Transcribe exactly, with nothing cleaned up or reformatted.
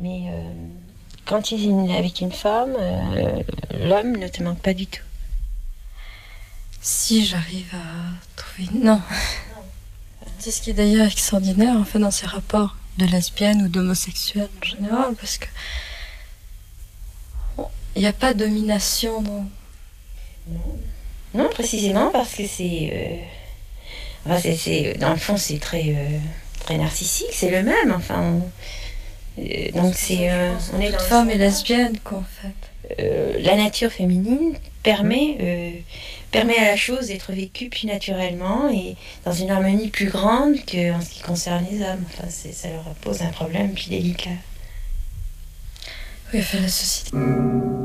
Mais euh, quand il est avec une femme, euh, l'homme ne te manque pas du tout. Si j'arrive à trouver... Non. C'est ce qui est d'ailleurs extraordinaire en fait dans ces rapports de lesbiennes ou d'homosexuels en général, parce que il n'y a pas de domination dans... Non. Non, précisément parce que c'est, euh, enfin, c'est, c'est dans le fond c'est très, euh, très narcissique, c'est le même. Enfin, euh, donc c'est, euh, on est Toute femme est lesbienne quoi en fait. Euh, la nature féminine permet, euh, permet à la chose d'être vécue plus naturellement et dans une harmonie plus grande qu'en ce qui concerne les hommes. Enfin, c'est, ça leur pose un problème plus délicat. Oui, enfin la société.